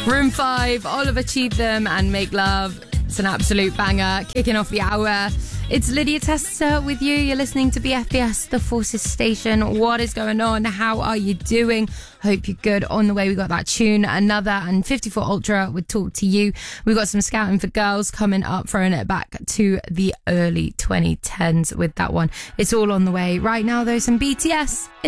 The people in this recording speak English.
Room 5, Oliver Cheatham and Make Love. It's an absolute banger. Kicking off the hour. It's Lydia Tester with you. You're listening to BFBS, the Forces Station. What is going on? How are you doing? Hope you're good. On the way, we got that tune, Another, and 54 Ultra with Talk to You. We've got some scouting for girls coming up, throwing it back to the early 2010s with that one. It's all on the way. Right now, though, some BTS.